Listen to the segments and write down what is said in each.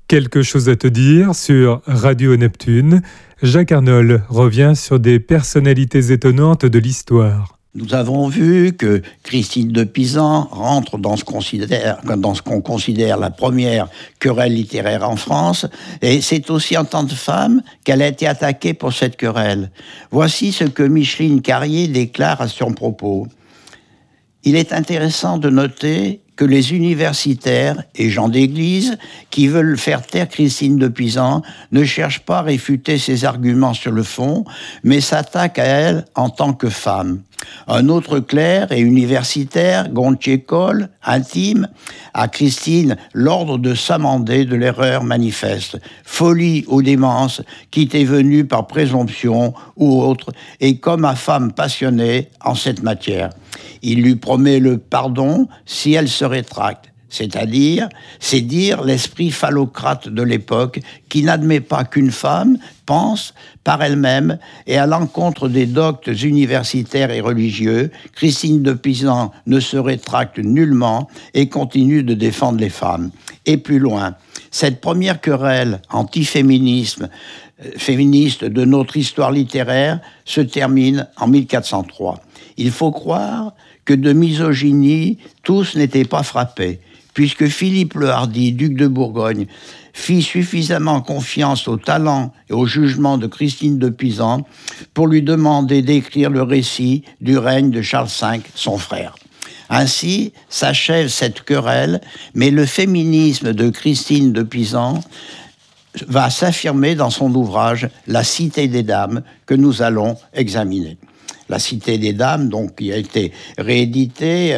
Quelque chose à te dire sur Radio Neptune. Jacques Arnold revient sur des personnalités étonnantes de l'histoire. Nous avons vu que Christine de Pisan rentre dans ce qu'on considère la première querelle littéraire en France, et c'est aussi en tant que femme qu'elle a été attaquée pour cette querelle. Voici ce que Micheline Carrier déclare à son propos. Il est intéressant de noter que les universitaires et gens d'église qui veulent faire taire Christine de Pisan ne cherchent pas à réfuter ses arguments sur le fond, mais s'attaquent à elle en tant que femme. Un autre clerc et universitaire, Gontchécol, intime à Christine l'ordre de s'amender de l'erreur manifeste, folie ou démence qui t'est venue par présomption ou autre, et comme à femme passionnée en cette matière. Il lui promet le pardon si elle se rétracte. C'est dire l'esprit phallocrate de l'époque qui n'admet pas qu'une femme pense par elle-même et à l'encontre des doctes universitaires et religieux. Christine de Pisan ne se rétracte nullement et continue de défendre les femmes. Et plus loin, cette première querelle féministe de notre histoire littéraire se termine en 1403. Il faut croire que de misogynie, tous n'étaient pas frappés, puisque Philippe le Hardi, duc de Bourgogne, fit suffisamment confiance au talent et au jugement de Christine de Pisan pour lui demander d'écrire le récit du règne de Charles V, son frère. Ainsi s'achève cette querelle, mais le féminisme de Christine de Pisan va s'affirmer dans son ouvrage « La Cité des Dames » que nous allons examiner. La Cité des Dames, donc, qui a été réédité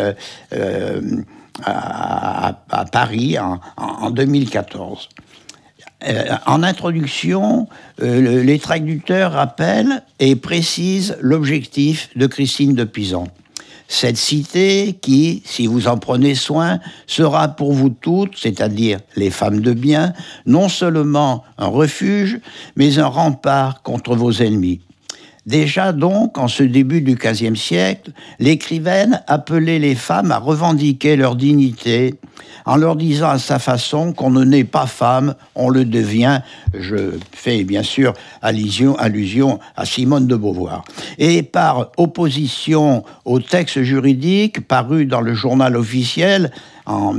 à Paris en 2014. En introduction, les traducteurs rappellent et précisent l'objectif de Christine de Pisan. Cette cité qui, si vous en prenez soin, sera pour vous toutes, c'est-à-dire les femmes de bien, non seulement un refuge, mais un rempart contre vos ennemis. Déjà donc, en ce début du XVe siècle, l'écrivaine appelait les femmes à revendiquer leur dignité en leur disant à sa façon qu'on ne naît pas femme, on le devient. Je fais bien sûr allusion à Simone de Beauvoir. Et par opposition au texte juridique paru dans le journal officiel en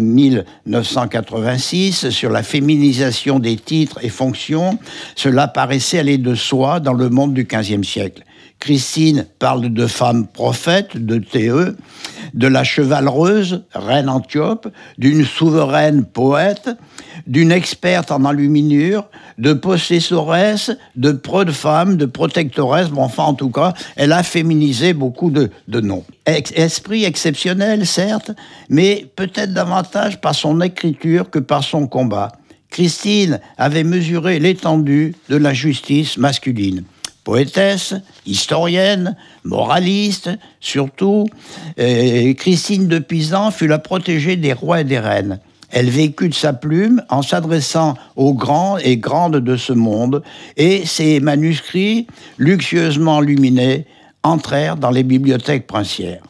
1986 sur la féminisation des titres et fonctions, cela paraissait aller de soi dans le monde du XVe siècle. Christine parle de femme prophète, de Théeu, de la chevalereuse, reine Antiope, d'une souveraine poète, d'une experte en enluminure, de possessoresse, de preux de femme, de protectoresse, bon, enfin en tout cas, elle a féminisé beaucoup de noms. Esprit exceptionnel, certes, mais peut-être davantage par son écriture que par son combat. Christine avait mesuré l'étendue de la justice masculine. Poétesse, historienne, moraliste, surtout, Christine de Pisan fut la protégée des rois et des reines. Elle vécut de sa plume en s'adressant aux grands et grandes de ce monde, et ses manuscrits, luxueusement illuminés, entrèrent dans les bibliothèques princières.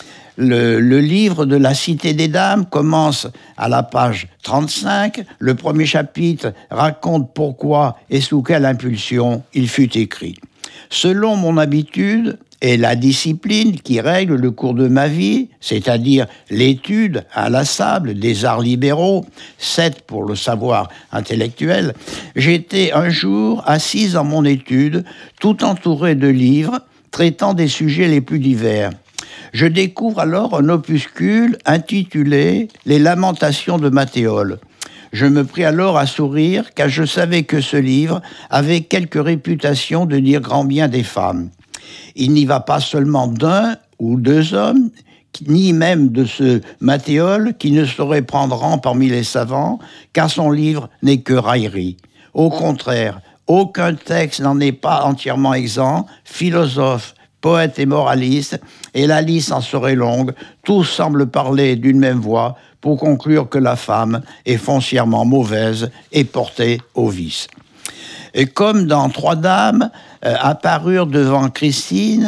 Le livre de la Cité des Dames commence à la page 35. Le premier chapitre raconte pourquoi et sous quelle impulsion il fut écrit. Selon mon habitude et la discipline qui règle le cours de ma vie, c'est-à-dire l'étude inlassable des arts libéraux, 7 pour le savoir intellectuel, j'étais un jour assise dans mon étude, tout entouré de livres traitant des sujets les plus divers. Je découvre alors un opuscule intitulé « Les Lamentations de Mathéole ». Je me pris alors à sourire, car je savais que ce livre avait quelque réputation de dire grand bien des femmes. Il n'y va pas seulement d'un ou deux hommes, ni même de ce Mathéole qui ne saurait prendre rang parmi les savants, car son livre n'est que raillerie. Au contraire, aucun texte n'en est pas entièrement exempt, philosophe, poète et moraliste, et la liste en serait longue, tous semblent parler d'une même voix pour conclure que la femme est foncièrement mauvaise et portée au vice. Et comme dans Trois Dames, apparurent devant Christine,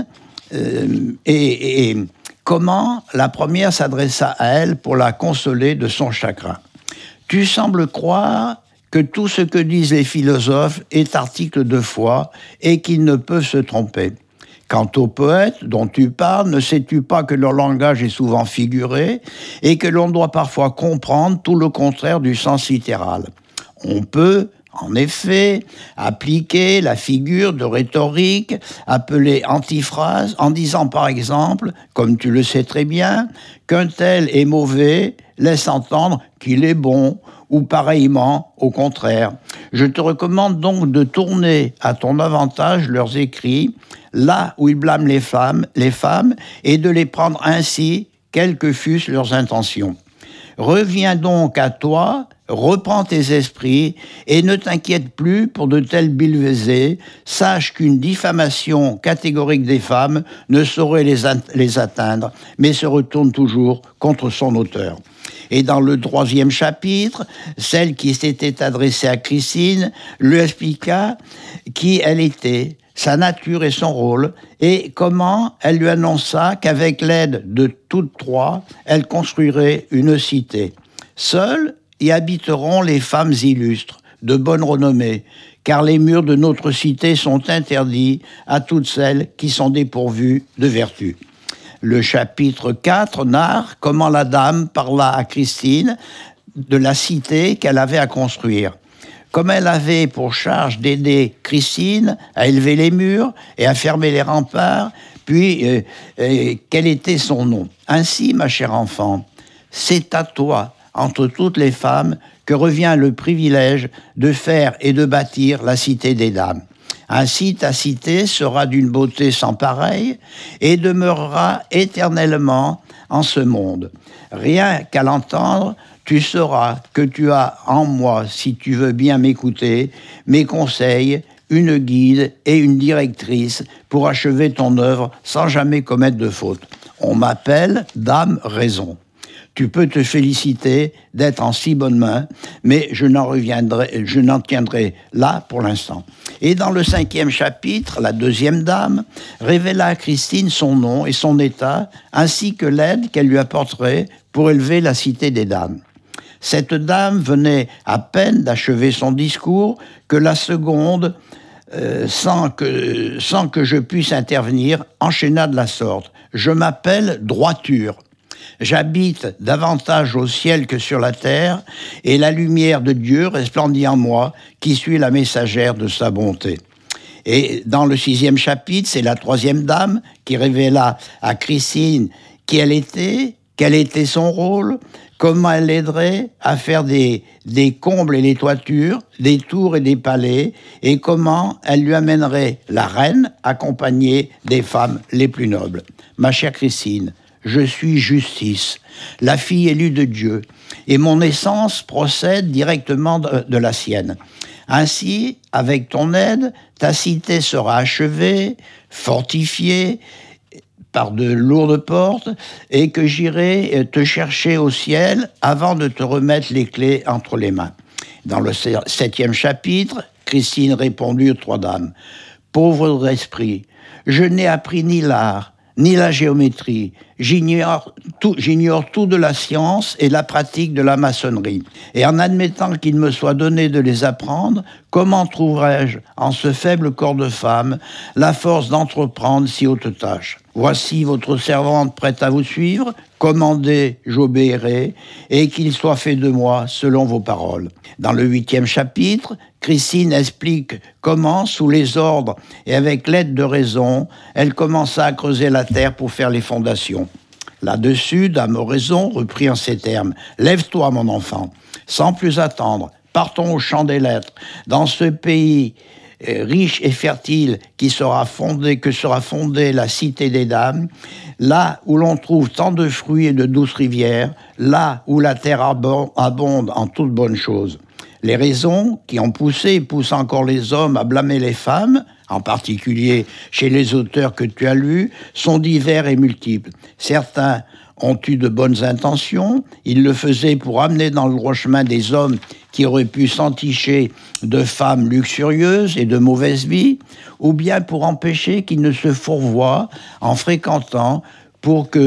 et comment la première s'adressa à elle pour la consoler de son chagrin. « Tu sembles croire que tout ce que disent les philosophes est article de foi et qu'ils ne peuvent se tromper. Quant aux poètes dont tu parles, ne sais-tu pas que leur langage est souvent figuré et que l'on doit parfois comprendre tout le contraire du sens littéral? On peut, en effet, appliquer la figure de rhétorique appelée antiphrase en disant par exemple, comme tu le sais très bien, qu'un tel est mauvais laisse entendre qu'il est bon, ou pareillement au contraire. Je te recommande donc de tourner à ton avantage leurs écrits, là où ils blâment les femmes, et de les prendre ainsi, quelles que fussent leurs intentions. Reviens donc à toi, reprends tes esprits, et ne t'inquiète plus pour de telles billevesées. Sache qu'une diffamation catégorique des femmes ne saurait les atteindre, mais se retourne toujours contre son auteur. Et dans le 3e chapitre, celle qui s'était adressée à Christine lui expliqua qui elle était, sa nature et son rôle, et comment elle lui annonça qu'avec l'aide de toutes trois, elle construirait une cité. Seules y habiteront les femmes illustres, de bonne renommée, car les murs de notre cité sont interdits à toutes celles qui sont dépourvues de vertu. Le chapitre 4 narre comment la dame parla à Christine de la cité qu'elle avait à construire. Comme elle avait pour charge d'aider Christine à élever les murs et à fermer les remparts, puis quel était son nom. Ainsi, ma chère enfant, c'est à toi, entre toutes les femmes, que revient le privilège de faire et de bâtir la cité des dames. Ainsi, ta cité sera d'une beauté sans pareille et demeurera éternellement en ce monde. Rien qu'à l'entendre, tu sauras que tu as en moi, si tu veux bien m'écouter, mes conseils, une guide et une directrice pour achever ton œuvre sans jamais commettre de faute. On m'appelle Dame Raison. Tu peux te féliciter d'être en si bonne main, mais je n'en tiendrai là pour l'instant. Et dans le 5e chapitre, la 2e dame révéla à Christine son nom et son état, ainsi que l'aide qu'elle lui apporterait pour élever la cité des dames. Cette dame venait à peine d'achever son discours que la seconde, sans que je puisse intervenir, enchaîna de la sorte. Je m'appelle Droiture. J'habite davantage au ciel que sur la terre, et la lumière de Dieu resplendit en moi, qui suis la messagère de sa bonté. Et dans le 6e chapitre, c'est la 3e dame qui révéla à Christine qui elle était, quel était son rôle, comment elle l'aiderait à faire des combles et des toitures, des tours et des palais, et comment elle lui amènerait la reine accompagnée des femmes les plus nobles. Ma chère Christine, je suis justice, la fille élue de Dieu, et mon essence procède directement de la sienne. Ainsi, avec ton aide, ta cité sera achevée, fortifiée par de lourdes portes, et que j'irai te chercher au ciel avant de te remettre les clés entre les mains. Dans le 7e chapitre, Christine répondit aux 3 dames. « Pauvre esprit, je n'ai appris ni l'art, ni la géométrie. J'ignore tout de la science et la pratique de la maçonnerie. Et en admettant qu'il me soit donné de les apprendre, comment trouverais-je, en ce faible corps de femme, la force d'entreprendre si haute tâche? Voici votre servante prête à vous suivre. Commandez, j'obéirai, et qu'il soit fait de moi selon vos paroles. » Dans le 8e chapitre, Christine explique comment, sous les ordres et avec l'aide de raison, elle commença à creuser la terre pour faire les fondations. Là-dessus, Dame Raison reprit en ces termes. « Lève-toi, mon enfant, sans plus attendre, partons au champ des lettres. Dans ce pays riche et fertile que sera fondée la cité des dames, là où l'on trouve tant de fruits et de douces rivières, là où la terre abonde en toutes bonnes choses. Les raisons qui ont poussé et poussent encore les hommes à blâmer les femmes, en particulier chez les auteurs que tu as lus, sont divers et multiples. Certains ont eu de bonnes intentions, ils le faisaient pour amener dans le droit chemin des hommes qui auraient pu s'enticher de femmes luxurieuses et de mauvaise vie, ou bien pour empêcher qu'ils ne se fourvoient en fréquentant pour que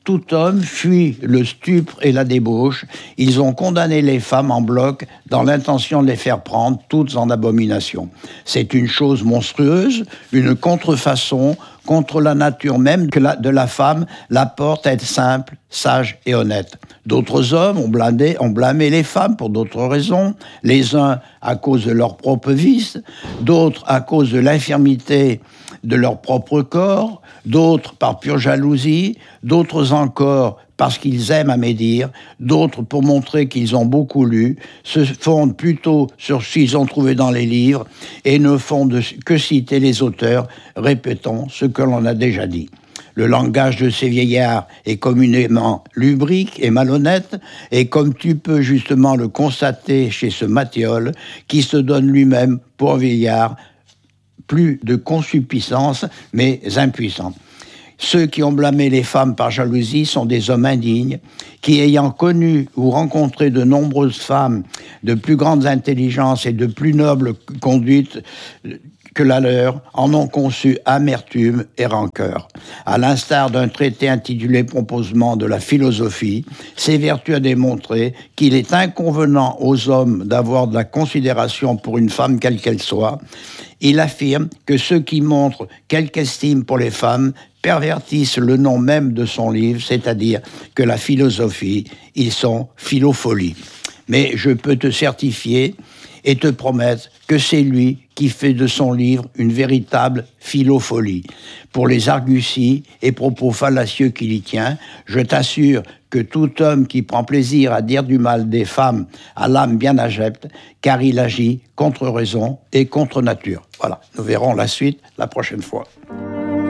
Tout homme fuit le stupre et la débauche. Ils ont condamné les femmes en bloc dans l'intention de les faire prendre, toutes en abomination. C'est une chose monstrueuse, une contrefaçon contre la nature même de la femme, la porte à être simple, sage et honnête. D'autres hommes ont blâmé les femmes pour d'autres raisons, les uns à cause de leurs propres vices, d'autres à cause de l'infirmité de leur propre corps, d'autres par pure jalousie, d'autres encore parce qu'ils aiment à médire, d'autres pour montrer qu'ils ont beaucoup lu, se fondent plutôt sur ce qu'ils ont trouvé dans les livres et ne font que citer les auteurs, répétant ce que l'on a déjà dit. Le langage de ces vieillards est communément lubrique et malhonnête, et comme tu peux justement le constater chez ce Matthiole, qui se donne lui-même pour vieillard, plus de concupiscence, mais impuissant. Ceux qui ont blâmé les femmes par jalousie sont des hommes indignes, qui, ayant connu ou rencontré de nombreuses femmes de plus grande intelligence et de plus noble conduite que la leur, en ont conçu amertume et rancœur. À l'instar d'un traité intitulé Proposement de la philosophie, s'évertue à démontrer qu'il est inconvenant aux hommes d'avoir de la considération pour une femme quelle qu'elle soit. Il affirme que ceux qui montrent quelque estime pour les femmes pervertissent le nom même de son livre, c'est-à-dire que la philosophie, ils sont philopholies. Mais je peux te certifier et te promettre que c'est lui qui fait de son livre une véritable philopholie. Pour les arguties et propos fallacieux qu'il y tient, je t'assure que tout homme qui prend plaisir à dire du mal des femmes a l'âme bien abjecte, car il agit contre raison et contre nature. Voilà, nous verrons la suite la prochaine fois.